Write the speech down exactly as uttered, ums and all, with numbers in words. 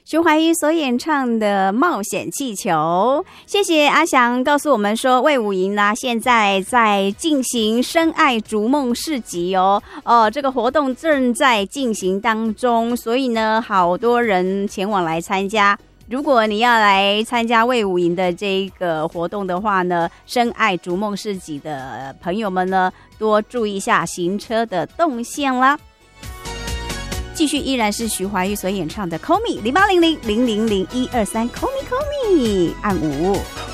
徐怀钰所演唱的《冒险气球》，谢谢阿翔告诉我们说，卫武营呢现在在进行深爱逐梦市集哦，哦，这个活动正在进行当中，所以呢，好多人前往来参加。如果你要来参加卫武营的这个活动的话呢，深爱逐梦市集的朋友们呢，多注意一下行车的动线啦。继续依然是徐怀钰所演唱的 Call Me 零八零零零零零一二三 Call Me Call Me 按五。